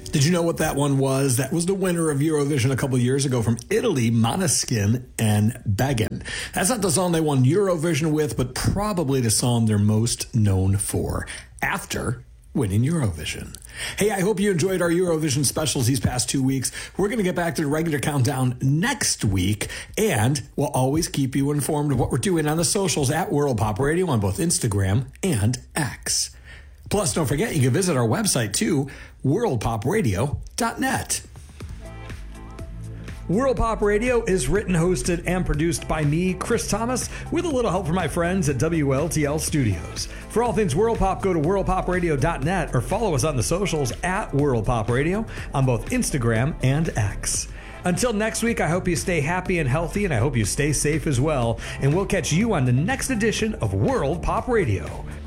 Did you know what that one was? That was the winner of Eurovision a couple years ago from Italy, Måneskin and Beggin. That's not the song they won Eurovision with, but probably the song they're most known for after winning Eurovision. Hey, I hope you enjoyed our Eurovision specials these past 2 weeks. We're going to get back to the regular countdown next week, and we'll always keep you informed of what we're doing on the socials at World Pop Radio on both Instagram and X. Plus, don't forget, you can visit our website too, worldpopradio.net. World Pop Radio is written, hosted, and produced by me, Chris Thomas, with a little help from my friends at WLTL Studios. For all things World Pop, go to worldpopradio.net or follow us on the socials at World Pop Radio on both Instagram and X. Until next week, I hope you stay happy and healthy, and I hope you stay safe as well. And we'll catch you on the next edition of World Pop Radio.